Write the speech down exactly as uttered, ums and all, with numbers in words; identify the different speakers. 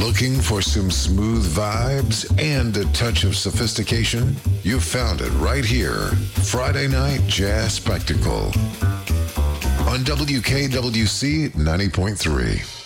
Speaker 1: Looking for some smooth vibes and a touch of sophistication? You found it right here. Friday Night Jazz Spectacle on W K W C ninety point three.